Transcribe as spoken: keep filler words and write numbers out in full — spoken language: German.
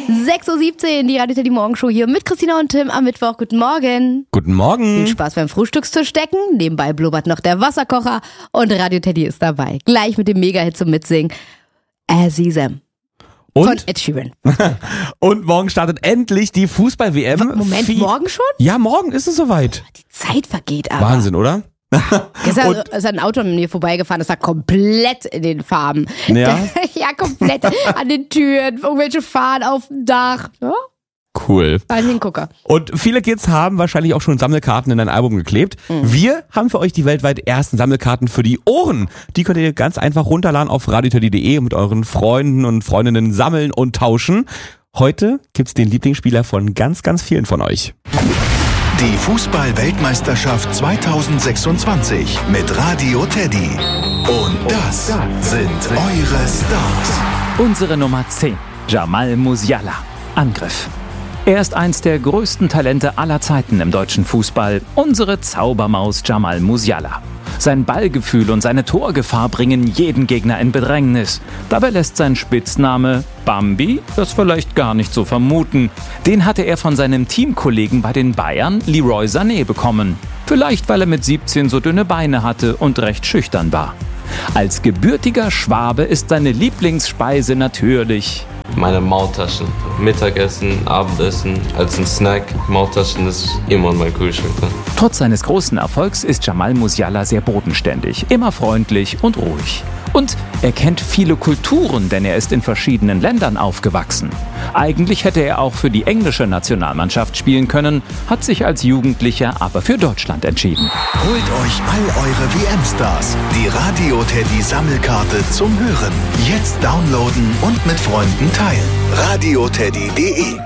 sechs Uhr siebzehn, die Radio Teddy Morgenshow hier mit Christina und Tim am Mittwoch. Guten Morgen. Guten Morgen. Viel Spaß beim Frühstückstisch stecken. Nebenbei blubbert noch der Wasserkocher und Radio Teddy ist dabei. Gleich mit dem Mega-Hit zum Mitsingen. Azizam. Von Und? Ed Sheeran. Und morgen startet endlich die Fußball-W M. Moment, Viel- morgen schon? Ja, morgen ist es soweit. Die Zeit vergeht aber. Wahnsinn, oder? Gestern Und- ist ein Auto an mir vorbeigefahren, das war komplett in den Farben. Ja? Ja, komplett an den Türen, irgendwelche Fahnen auf dem Dach. Ja, Cool. ein Hingucker. Und viele Kids haben wahrscheinlich auch schon Sammelkarten in ein Album geklebt. Mhm. Wir haben für euch die weltweit ersten Sammelkarten für die Ohren. Die könnt ihr ganz einfach runterladen auf radio teddy punkt de und mit euren Freunden und Freundinnen sammeln und tauschen. Heute gibt's den Lieblingsspieler von ganz, ganz vielen von euch. Die Fußball-Weltmeisterschaft zweitausendsechsundzwanzig mit Radio Teddy. Und das sind eure Stars. Unsere Nummer zehn, Jamal Musiala. Angriff. Er ist eins der größten Talente aller Zeiten im deutschen Fußball. Unsere Zaubermaus Jamal Musiala. Sein Ballgefühl und seine Torgefahr bringen jeden Gegner in Bedrängnis. Dabei lässt sein Spitzname Bambi das vielleicht gar nicht so vermuten. Den hatte er von seinem Teamkollegen bei den Bayern, Leroy Sané, bekommen. Vielleicht, weil er mit siebzehn so dünne Beine hatte und recht schüchtern war. Als gebürtiger Schwabe ist seine Lieblingsspeise natürlich Meine Maultaschen. Mittagessen, Abendessen, als ein Snack. Maultaschen ist immer in meinem Kühlschrank drin. Trotz seines großen Erfolgs ist Jamal Musiala sehr bodenständig, immer freundlich und ruhig. Und er kennt viele Kulturen, denn er ist in verschiedenen Ländern aufgewachsen. Eigentlich hätte er auch für die englische Nationalmannschaft spielen können, hat sich als Jugendlicher aber für Deutschland entschieden. Holt euch all eure W M-Stars. Die Radio Teddy Sammelkarte zum Hören. Jetzt downloaden und mit Freunden teilen. radio teddy punkt de